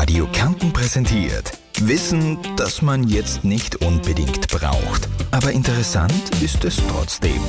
Radio Kärnten präsentiert Wissen, das man jetzt nicht unbedingt braucht. Aber interessant ist es trotzdem.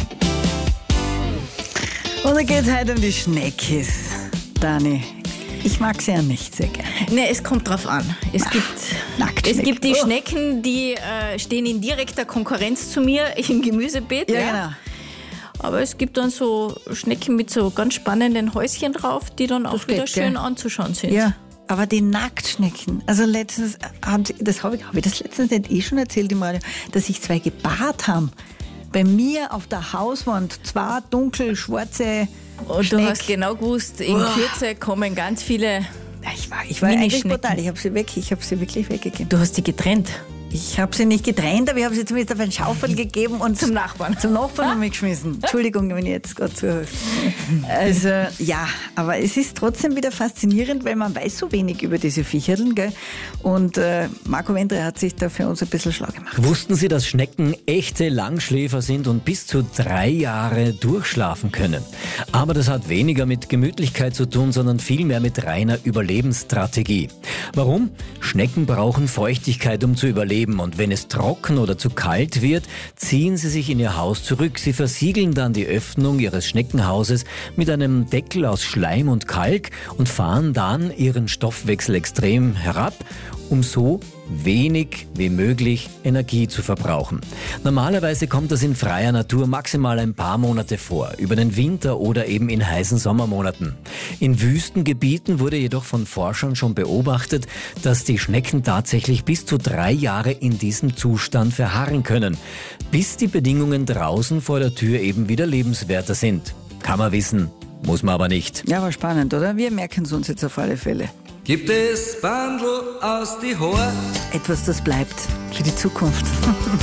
Und da geht es heute um die Schneckis. Dani, ich mag sie ja nicht sehr gerne. Ne, es kommt drauf an. Es gibt die Schnecken, die stehen in direkter Konkurrenz zu mir im Gemüsebeet. Ja, genau. Aber es gibt dann so Schnecken mit so ganz spannenden Häuschen drauf, die dann auch wieder schön anzuschauen sind. Ja, aber die Nacktschnecken. Also letztens habe ich das letztens nicht schon erzählt im Radio, dass sich 2 gepaart haben. Bei mir auf der Hauswand 2 dunkel-schwarze Und du hast genau gewusst, in Kürze kommen ganz viele. Ich war eigentlich brutal. Ich habe sie wirklich weggegeben. Du hast die getrennt. Ich habe sie nicht getrennt, aber ich habe sie zumindest auf einen Schaufel gegeben und Zum Nachbarn. Zum Nachbarn mitgeschmissen. Entschuldigung, wenn ihr jetzt gerade zuhört. Also ja, aber es ist trotzdem wieder faszinierend, weil man weiß so wenig über diese Viecherln, gell? Und Marco Wendre hat sich da für uns ein bisschen schlau gemacht. Wussten Sie, dass Schnecken echte Langschläfer sind und bis zu 3 Jahre durchschlafen können? Aber das hat weniger mit Gemütlichkeit zu tun, sondern vielmehr mit reiner Überlebensstrategie. Warum? Schnecken brauchen Feuchtigkeit, um zu überleben. Und wenn es trocken oder zu kalt wird, ziehen sie sich in ihr Haus zurück. Sie versiegeln dann die Öffnung ihres Schneckenhauses mit einem Deckel aus Schleim und Kalk und fahren dann ihren Stoffwechsel extrem herab, um so wenig wie möglich Energie zu verbrauchen. Normalerweise kommt das in freier Natur maximal ein paar Monate vor, über den Winter oder eben in heißen Sommermonaten. In Wüstengebieten wurde jedoch von Forschern schon beobachtet, dass die Schnecken tatsächlich bis zu 3 Jahre in diesem Zustand verharren können, bis die Bedingungen draußen vor der Tür eben wieder lebenswerter sind. Kann man wissen, muss man aber nicht. Ja, war spannend, oder? Wir merken es uns jetzt auf alle Fälle. Gibt es Bandel aus die Haar? Etwas, das bleibt für die Zukunft.